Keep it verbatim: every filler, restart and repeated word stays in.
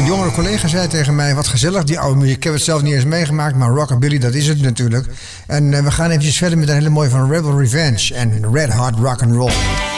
jongere collega zei tegen mij, wat gezellig, die oude muziek. Ik heb het zelf niet eens meegemaakt, maar rockabilly, dat is het natuurlijk. En uh, we gaan eventjes verder met een hele mooie van Rebel Revenge en Red Hot Rock and Roll.